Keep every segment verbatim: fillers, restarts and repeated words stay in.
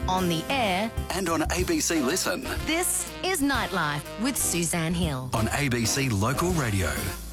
on the air, and on A B C Listen. this is Nightlife with Suzanne Hill. On A B C Local Radio.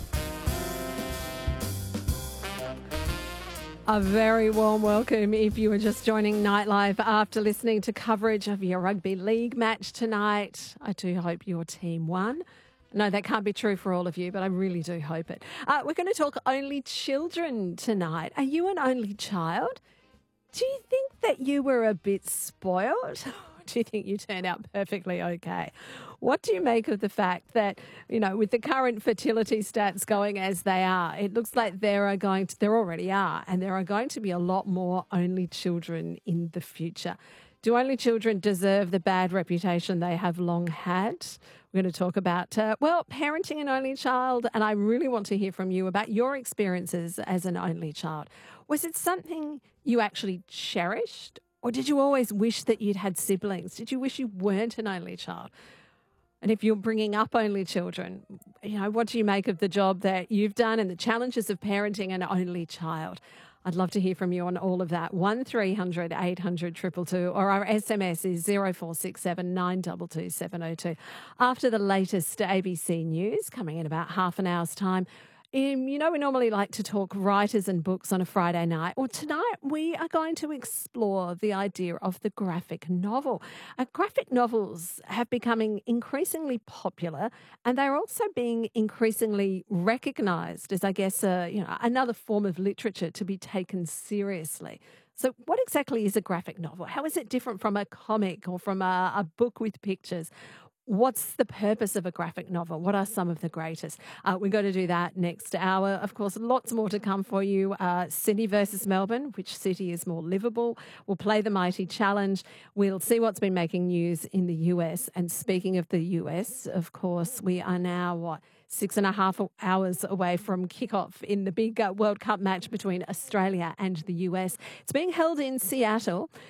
A very warm welcome if you were just joining Nightlife after listening to coverage of your rugby league match tonight. I do hope your team won. No, that can't be true for all of you, but I really do hope it. Uh, we're going to talk only children tonight. Are you an only child? Do you think that you were a bit spoiled? Do you think you turned out perfectly okay? What do you make of the fact that, you know, with the current fertility stats going as they are, it looks like there are going to, there already are, and there are going to be a lot more only children in the future. Do only children deserve the bad reputation they have long had? We're going to talk about, uh, well, parenting an only child, and I really want to hear from you about your experiences as an only child. Was it something you actually cherished? Or did you always wish that you'd had siblings? Did you wish you weren't an only child? And if you're bringing up only children, you know, what do you make of the job that you've done and the challenges of parenting an only child? I'd love to hear from you on all of that. one three hundred eight hundred two two two or our S M S is zero four six seven nine two two seven zero two. After the latest A B C News, coming in about half an hour's time, Um, you know, we normally like to talk writers and books on a Friday night. Well, tonight we are going to explore the idea of the graphic novel. Uh, graphic novels have becoming increasingly popular, and they're also being increasingly recognised as, I guess, uh, you know, another form of literature to be taken seriously. So what exactly is a graphic novel? How is it different from a comic or from a, a book with pictures? What's the purpose of a graphic novel? What are some of the greatest? Uh, we're going to do that next hour. Of course, lots more to come for you. Uh, Sydney versus Melbourne. Which city is more livable? We'll play the Mighty Challenge. We'll see what's been making news in the U S. And speaking of the U S, of course, we are now, what, six and a half hours away from kickoff in the big uh, World Cup match between Australia and the U S. It's being held in Seattle.